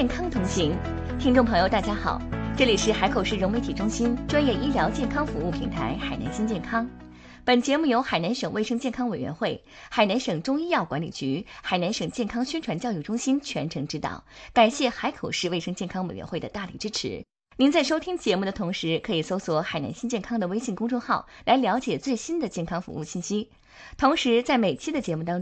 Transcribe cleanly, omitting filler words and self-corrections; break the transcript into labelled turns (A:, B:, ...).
A: 健康同行。听众朋友大家好，这里是海口市融媒体中心专业医疗健康服务平台海南新健康。本节目由海南省卫生健康委员会、海南省中医药管理局、海南省健康宣传教育中心全程指导，感谢海口市卫生健康委员会的大力支持。您在收听节目的同时，可以搜索海南新健康的微信公众号来了解最新的健康服务信息。同时在每期的节目当中